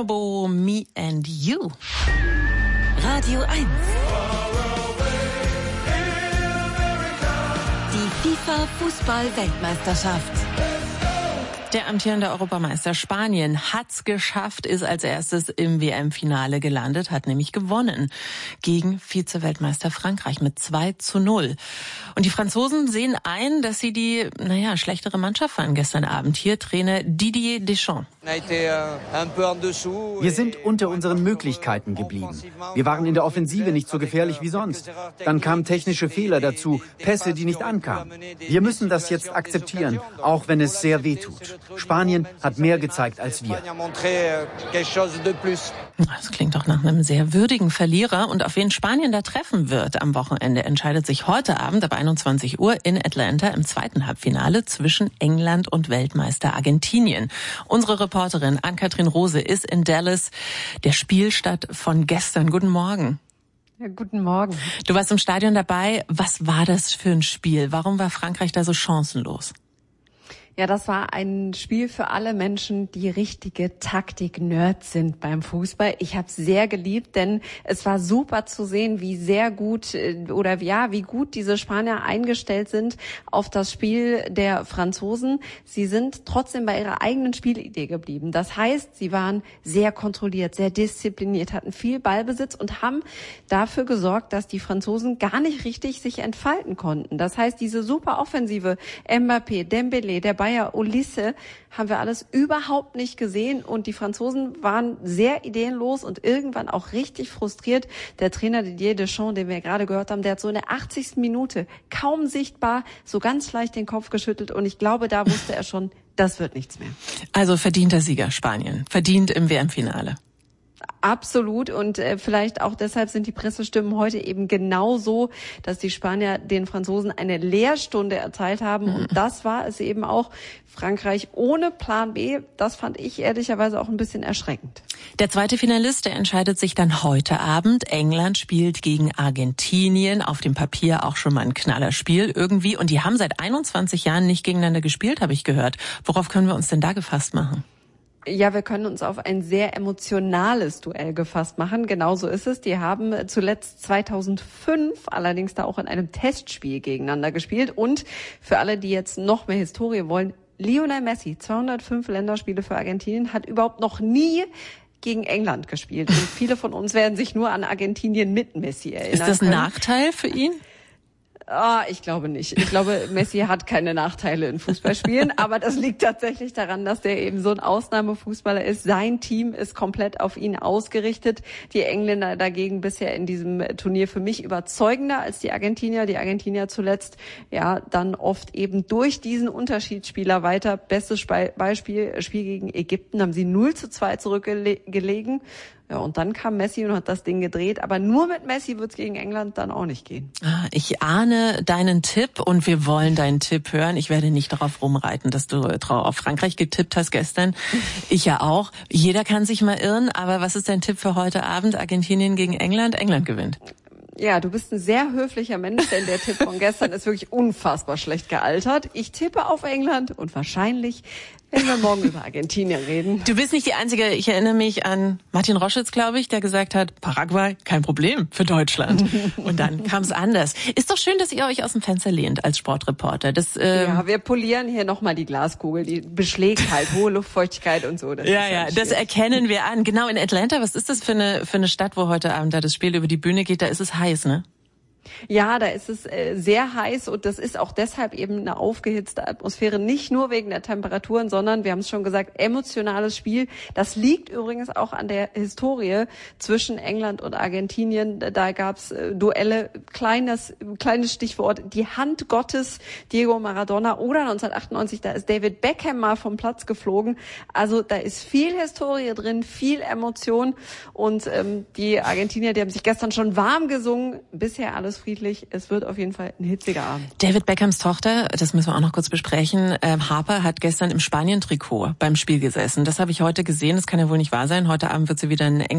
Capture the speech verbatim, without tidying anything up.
Bonobo, Me and You. Radio eins. Die FIFA-Fußball-Weltmeisterschaft. Der amtierende Europameister Spanien hat's geschafft, ist als erstes im W M-Finale gelandet, hat nämlich gewonnen gegen Vize-Weltmeister Frankreich mit zwei zu null. Und die Franzosen sehen ein, dass sie die, naja, schlechtere Mannschaft waren gestern Abend. Hier Trainer Didier Deschamps. Wir sind unter unseren Möglichkeiten geblieben. Wir waren in der Offensive nicht so gefährlich wie sonst. Dann kamen technische Fehler dazu, Pässe, die nicht ankamen. Wir müssen das jetzt akzeptieren, auch wenn es sehr weh tut. Spanien hat mehr gezeigt als wir. Das klingt doch nach einem sehr würdigen Verlierer. Und auf wen Spanien da treffen wird am Wochenende, entscheidet sich heute Abend ab einundzwanzig Uhr in Atlanta im zweiten Halbfinale zwischen England und Weltmeister Argentinien. Unsere Reporterin Ann-Kathrin Rose ist in Dallas, der Spielstadt von gestern. Guten Morgen. Ja, guten Morgen. Du warst im Stadion dabei. Was war das für ein Spiel? Warum war Frankreich da so chancenlos? Ja, das war ein Spiel für alle Menschen, die richtige Taktik-Nerds sind beim Fußball. Ich habe es sehr geliebt, denn es war super zu sehen, wie sehr gut oder ja, wie gut diese Spanier eingestellt sind auf das Spiel der Franzosen. Sie sind trotzdem bei ihrer eigenen Spielidee geblieben. Das heißt, sie waren sehr kontrolliert, sehr diszipliniert, hatten viel Ballbesitz und haben dafür gesorgt, dass die Franzosen gar nicht richtig sich entfalten konnten. Das heißt, diese super Offensive, Mbappé, Dembélé, der Bayer Olise, haben wir alles überhaupt nicht gesehen und die Franzosen waren sehr ideenlos und irgendwann auch richtig frustriert. Der Trainer Didier Deschamps, den wir gerade gehört haben, der hat so in der achtzigsten Minute kaum sichtbar so ganz leicht den Kopf geschüttelt und ich glaube, da wusste er schon, das wird nichts mehr. Also verdienter Sieger Spanien, verdient im W M-Finale. Absolut und äh, vielleicht auch deshalb sind die Pressestimmen heute eben genau so, dass die Spanier den Franzosen eine Lehrstunde erteilt haben mhm. und das war es eben auch. Frankreich ohne Plan B, das fand ich ehrlicherweise auch ein bisschen erschreckend. Der zweite Finalist, der entscheidet sich dann heute Abend. England spielt gegen Argentinien, auf dem Papier auch schon mal ein Knallerspiel irgendwie und die haben seit einundzwanzig Jahren nicht gegeneinander gespielt, habe ich gehört. Worauf können wir uns denn da gefasst machen? Ja, wir können uns auf ein sehr emotionales Duell gefasst machen. Genauso ist es. Die haben zuletzt zweitausendfünf allerdings da auch in einem Testspiel gegeneinander gespielt. Und für alle, die jetzt noch mehr Historie wollen, Lionel Messi, zweihundertfünf Länderspiele für Argentinien, hat überhaupt noch nie gegen England gespielt. Und viele von uns werden sich nur an Argentinien mit Messi erinnern. Ist das ein können. Nachteil für ihn? Ah, ich glaube nicht. Ich glaube, Messi hat keine Nachteile in Fußballspielen, aber das liegt tatsächlich daran, dass der eben so ein Ausnahmefußballer ist. Sein Team ist komplett auf ihn ausgerichtet. Die Engländer dagegen bisher in diesem Turnier für mich überzeugender als die Argentinier. Die Argentinier zuletzt ja dann oft eben durch diesen Unterschiedsspieler weiter. Bestes Beispiel, Spiel gegen Ägypten, haben sie null zu zwei zurückgelegen. Ja, und dann kam Messi und hat das Ding gedreht. Aber nur mit Messi wird's gegen England dann auch nicht gehen. Ich ahne deinen Tipp und wir wollen deinen Tipp hören. Ich werde nicht darauf rumreiten, dass du auf Frankreich getippt hast gestern. Ich ja auch. Jeder kann sich mal irren. Aber was ist dein Tipp für heute Abend? Argentinien gegen England? England gewinnt. Ja, du bist ein sehr höflicher Mensch, denn der Tipp von gestern ist wirklich unfassbar schlecht gealtert. Ich tippe auf England und wahrscheinlich werden wir morgen über Argentinien reden. Du bist nicht die Einzige. Ich erinnere mich an Martin Roschitz, glaube ich, der gesagt hat, Paraguay, kein Problem für Deutschland. Und dann kam es anders. Ist doch schön, dass ihr euch aus dem Fenster lehnt als Sportreporter. Das, ähm ja, wir polieren hier nochmal die Glaskugel. Die beschlägt halt hohe Luftfeuchtigkeit und so. Das ja, ja, das schwierig. Erkennen wir an. Genau, in Atlanta, was ist das für eine, für eine Stadt, wo heute Abend da das Spiel über die Bühne geht? Da ist es heiß, ne? Ja, da ist es äh, sehr heiß und das ist auch deshalb eben eine aufgehitzte Atmosphäre, nicht nur wegen der Temperaturen, sondern, wir haben es schon gesagt, emotionales Spiel. Das liegt übrigens auch an der Historie zwischen England und Argentinien. Da gab es äh, Duelle, kleines kleines Stichwort, die Hand Gottes, Diego Maradona, oder neunzehnhundertachtundneunzig, da ist David Beckham mal vom Platz geflogen. Also da ist viel Historie drin, viel Emotion und ähm, die Argentinier, die haben sich gestern schon warm gesungen, bisher alles friedlich. Es wird auf jeden Fall ein hitziger Abend. David Beckhams Tochter, das müssen wir auch noch kurz besprechen, ähm, Harper hat gestern im Spanien-Trikot beim Spiel gesessen. Das habe ich heute gesehen. Das kann ja wohl nicht wahr sein. Heute Abend wird sie wieder in England